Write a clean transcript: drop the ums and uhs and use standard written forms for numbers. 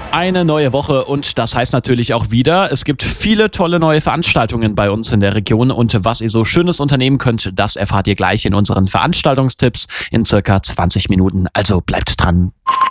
Eine neue Woche und das heißt natürlich auch wieder, es gibt viele tolle neue Veranstaltungen bei uns in der Region und was ihr so Schönes unternehmen könnt, das erfahrt ihr gleich in unseren Veranstaltungstipps in circa 20 Minuten. Also bleibt dran.